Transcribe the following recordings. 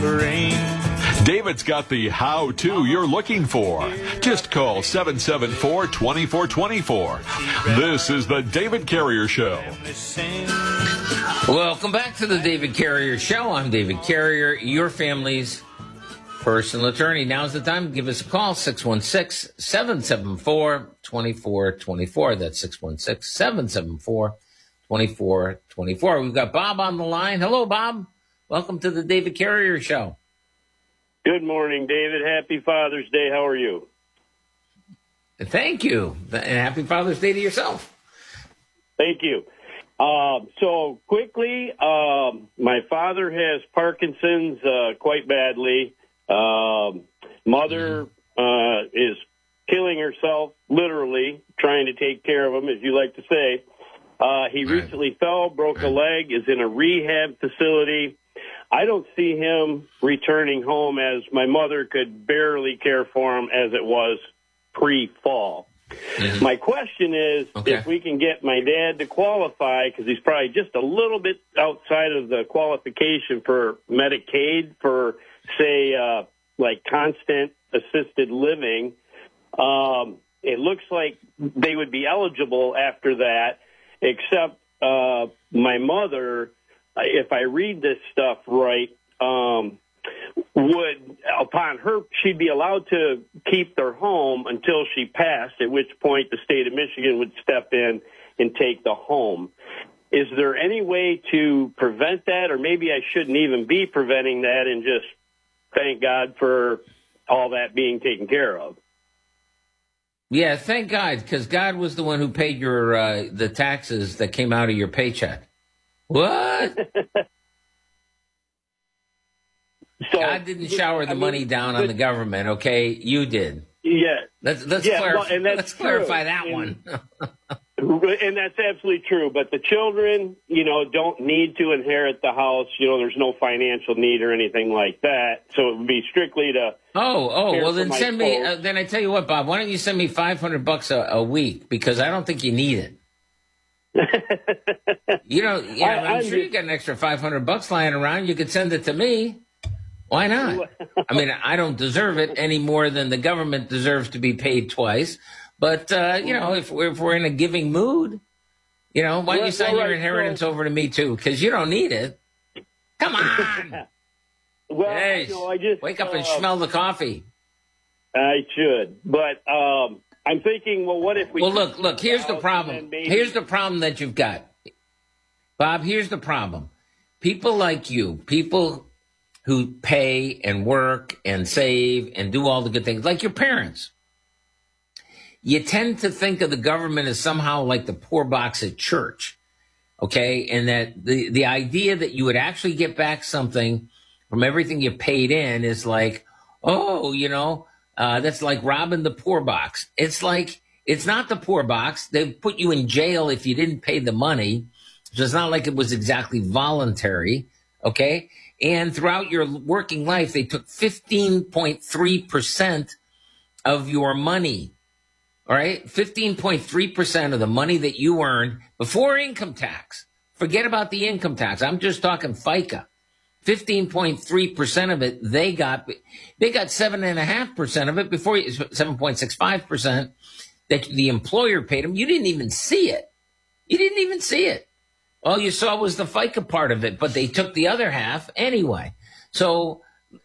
rain. David's got the how-to you're looking for. Just call 774-2424. This is the David Carrier Show. Welcome back to the David Carrier Show. I'm David Carrier, your family's personal attorney. Now's the time. Give us a call, 616-774-2424. That's 616-774-2424. We've got Bob on the line. Hello, Bob. Welcome to the David Carrier Show. Good morning, David. Happy Father's Day. How are you? Thank you. And happy Father's Day to yourself. Thank you. So quickly, my father has Parkinson's quite badly. Mother is killing herself, literally, trying to take care of him, as you like to say. He recently fell, broke a leg, is in a rehab facility. I don't see him returning home, as my mother could barely care for him as it was pre-fall. Mm-hmm. My question is if we can get my dad to qualify, because he's probably just a little bit outside of the qualification for Medicaid for, say, like constant assisted living. It looks like they would be eligible after that, except my mother, if I read this stuff right, would, upon her, she'd be allowed to keep their home until she passed, at which point the state of Michigan would step in and take the home. Is there any way to prevent that, or maybe I shouldn't even be preventing that and just thank God for all that being taken care of? Yeah, thank God, because God was the one who paid your the taxes that came out of your paycheck. What? So, God didn't shower the money down on the government, okay? You did. Yeah. Let's clarify that one. And that's absolutely true. But the children, don't need to inherit the house. There's no financial need or anything like that. So it would be strictly to. Well, then send me. Then I tell you what, Bob. Why don't you send me $500 a week, because I don't think you need it. I'm sure you got an extra $500 lying around. You could send it to me. Why not? I mean, I don't deserve it any more than the government deserves to be paid twice. But, if we're in a giving mood, why don't you sign your inheritance over to me, too? Because you don't need it. Come on. I just wake up and smell the coffee. I should. But I'm thinking, what if we... Well, look, here's the problem. Here's the problem that you've got. Bob, here's the problem. People like you, people who pay and work and save and do all the good things, like your parents, you tend to think of the government as somehow like the poor box at church, okay? And that the idea that you would actually get back something from everything you paid in is like, that's like robbing the poor box. It's like, it's not the poor box. They put you in jail if you didn't pay the money. So it's not like it was exactly voluntary, okay? And throughout your working life, they took 15.3% of your money, all right? 15.3% of the money that you earned before income tax. Forget about the income tax. I'm just talking FICA. 15.3% of it, they got 7.5% of it before 7.65% that the employer paid them. You didn't even see it. All you saw was the FICA part of it, but they took the other half anyway. So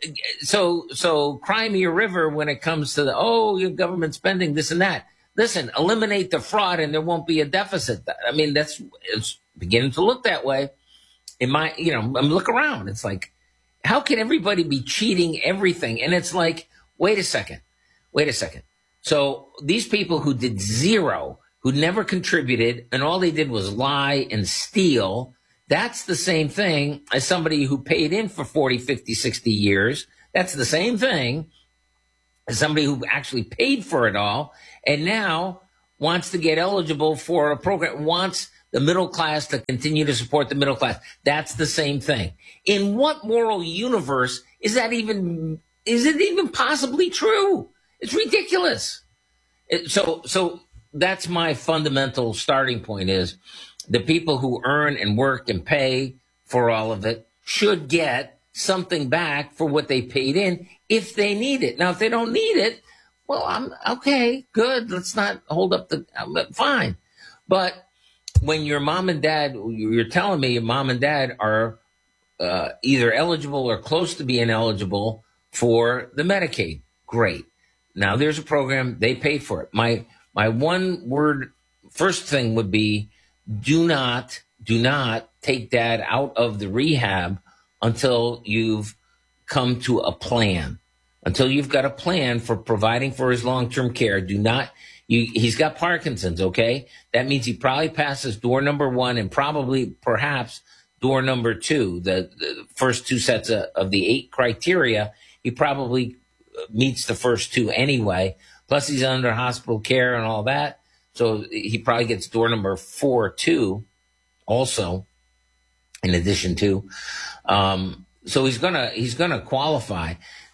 cry me a river when it comes to your government spending this and that. Listen, eliminate the fraud and there won't be a deficit. I mean, it's beginning to look that way. Look around. It's like, how can everybody be cheating everything? And it's like, wait a second. So these people who did zero, who never contributed, and all they did was lie and steal, that's the same thing as somebody who paid in for 40, 50, 60 years. That's the same thing as somebody who actually paid for it all and now wants to get eligible for a program, wants the middle class to continue to support the middle class. That's the same thing. In what moral universe is it even possibly true? It's ridiculous. So that's my fundamental starting point is the people who earn and work and pay for all of it should get something back for what they paid in if they need it. Now, if they don't need it, well, I'm okay, good. Let's not hold up fine. But when your mom and dad, you're telling me your mom and dad are either eligible or close to being eligible for the Medicaid, great. Now there's a program, they pay for it. My one word, first thing would be, do not take dad out of the rehab until you've come to a plan. Until you've got a plan for providing for his long-term care. He's got Parkinson's, okay? That means he probably passes door number 1 and perhaps door number 2, the first 2 sets of the 8 criteria. He probably meets the first 2 anyway. Plus he's under hospital care and all that. So he probably gets door number 4 too, also, in addition to. So he's gonna qualify.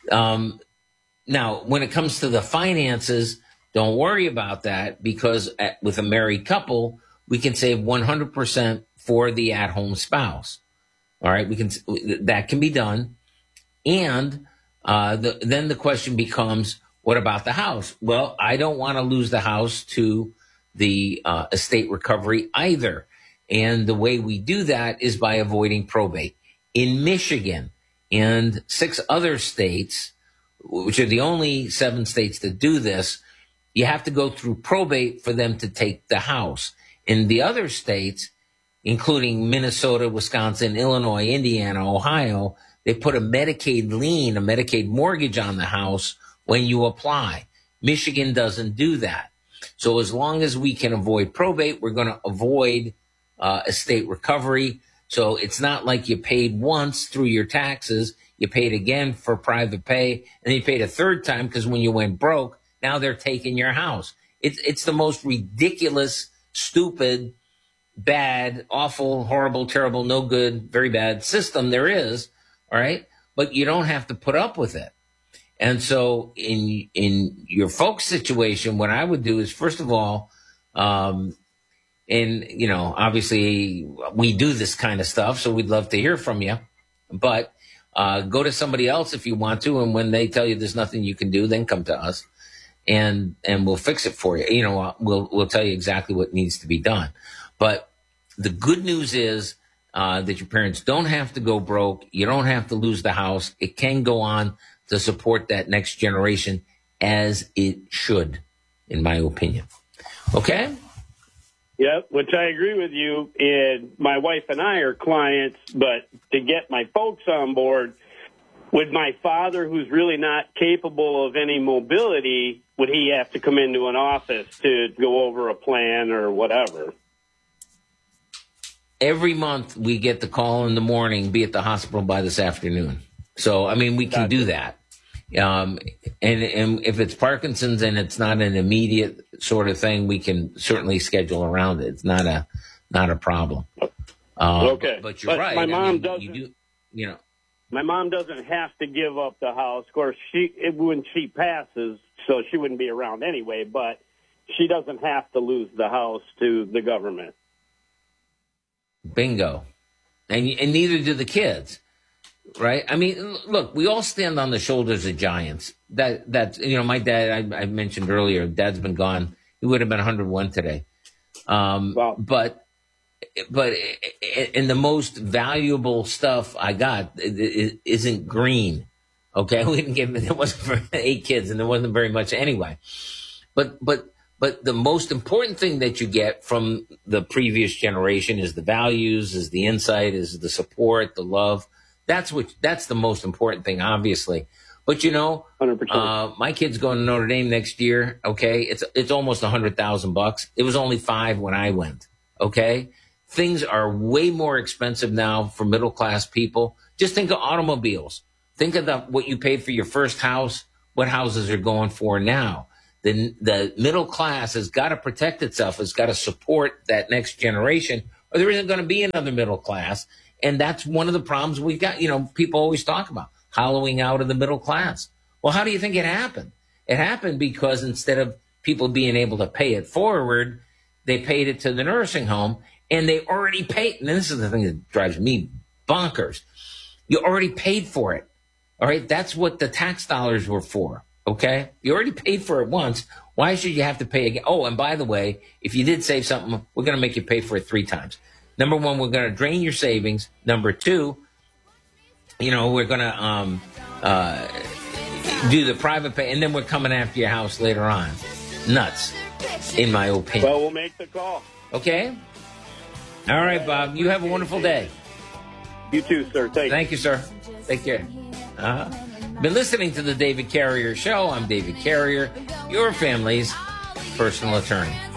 Now, when it comes to the finances, don't worry about that, because with a married couple, we can save 100% for the at-home spouse. All right, that can be done. And then the question becomes, what about the house? Well, I don't want to lose the house to the estate recovery either. And the way we do that is by avoiding probate. In Michigan and 6 other states, which are the only 7 states that do this, you have to go through probate for them to take the house. In the other states, including Minnesota, Wisconsin, Illinois, Indiana, Ohio, they put a Medicaid lien, a Medicaid mortgage on the house when you apply. Michigan doesn't do that. So as long as we can avoid probate, we're going to avoid estate recovery. So it's not like you paid once through your taxes, you paid again for private pay, and you paid a third time because when you went broke, now they're taking your house. It's the most ridiculous, stupid, bad, awful, horrible, terrible, no good, very bad system there is, all right? But you don't have to put up with it. And so in your folks' situation, what I would do is, first of all, obviously we do this kind of stuff, so we'd love to hear from you. But go to somebody else if you want to, and when they tell you there's nothing you can do, then come to us, and we'll fix it for you. We'll tell you exactly what needs to be done. But the good news is that your parents don't have to go broke. You don't have to lose the house. It can go on to support that next generation as it should, in my opinion. Okay? Yep, which I agree with you. And my wife and I are clients, but to get my folks on board, would my father, who's really not capable of any mobility, would he have to come into an office to go over a plan or whatever? Every month we get the call in the morning, be at the hospital by this afternoon. So, I mean, we can do that. And if it's Parkinson's and it's not an immediate sort of thing, we can certainly schedule around it. It's not a problem. Okay. But you're right. My mom doesn't. You know. My mom doesn't have to give up the house. Of course, when she passes, so she wouldn't be around anyway, but she doesn't have to lose the house to the government. Bingo. And neither do the kids, right? I mean, look, we all stand on the shoulders of giants. That's my dad, I mentioned earlier, Dad's been gone. He would have been 101 today. Wow. But in the most valuable stuff I got, it isn't green. Okay. We didn't give it wasn't for 8 kids, and there wasn't very much anyway. But the most important thing that you get from the previous generation is the values, is the insight, is the support, the love. That's the most important thing, obviously. But 100%. My kid's going to Notre Dame next year. Okay, it's almost $100,000. It was only $5 when I went. Okay, things are way more expensive now for middle class people. Just think of automobiles. Think of what you paid for your first house. What houses are going for now? The middle class has got to protect itself. It's got to support that next generation, or there isn't going to be another middle class. And that's one of the problems we've got. People always talk about hollowing out of the middle class. Well, how do you think it happened? It happened because instead of people being able to pay it forward, they paid it to the nursing home, and they already paid. And this is the thing that drives me bonkers. You already paid for it. All right. That's what the tax dollars were for. Okay. You already paid for it once. Why should you have to pay again? Oh, and by the way, if you did save something, we're going to make you pay for it 3 times. Number one, we're going to drain your savings. Number two, we're going to do the private pay, and then we're coming after your house later on. Nuts, in my opinion. Well, we'll make the call. Okay? All right, Bob. You have a wonderful day. You too, sir. Thank you, sir. Take care. Been listening to the David Carrier Show. I'm David Carrier, your family's personal attorney.